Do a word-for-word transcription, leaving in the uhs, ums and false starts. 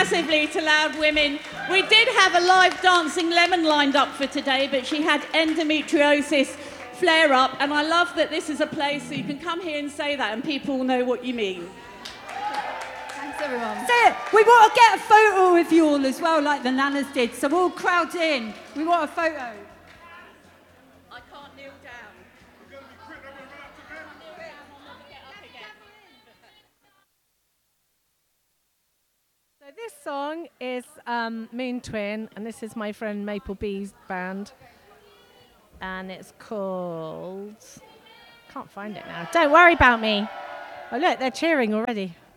massively to Loud Women. We did have a live dancing Lemon lined up for today, but she had endometriosis flare up, and I love that this is a place so you can come here and say that and people will know what you mean. Thanks, everyone. Say it. We want to get a photo with you all as well, like the Nanas did, so we'll crowd in. We want a photo. I can't kneel down. We're going to be quick, then we'll run up to bed. I'll kneel down, I'll never get up again. So this song is um, Moon Twin, and this is my friend Maple B's band. And it's called... Can't find it now. Don't worry about me. Oh, look, they're cheering already.